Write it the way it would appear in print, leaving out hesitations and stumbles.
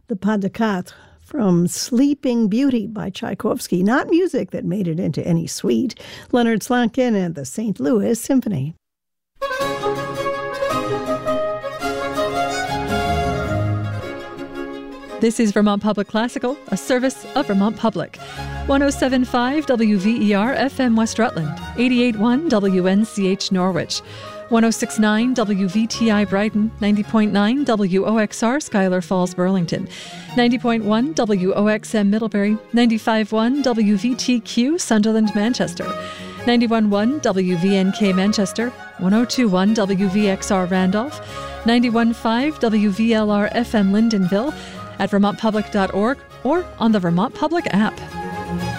the Pas de Quatre from Sleeping Beauty by Tchaikovsky, not music that made it into any suite. Leonard Slatkin and the St. Louis Symphony. This is Vermont Public Classical, a service of Vermont Public. 107.5 WVER FM West Rutland, 88.1 WNCH Norwich, 106.9 WVTI Brighton, 90.9 WOXR Schuyler Falls Burlington, 90.1 WOXM Middlebury, 95.1 WVTQ Sunderland Manchester, 91.1 WVNK Manchester, 102.1 WVXR Randolph, 91.5 WVLR FM Lyndonville, at vermontpublic.org or on the Vermont Public app.